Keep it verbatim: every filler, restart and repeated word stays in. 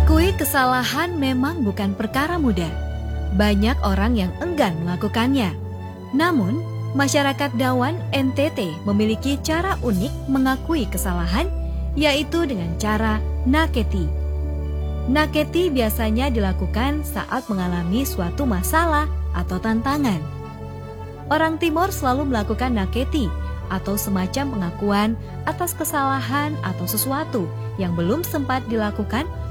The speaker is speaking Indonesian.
Mengakui kesalahan memang bukan perkara mudah. Banyak orang yang enggan melakukannya. Namun, masyarakat Dawan N T T memiliki cara unik mengakui kesalahan, yaitu dengan cara naketi. Naketi biasanya dilakukan saat mengalami suatu masalah atau tantangan. Orang Timor selalu melakukan naketi atau semacam pengakuan atas kesalahan atau sesuatu yang belum sempat dilakukan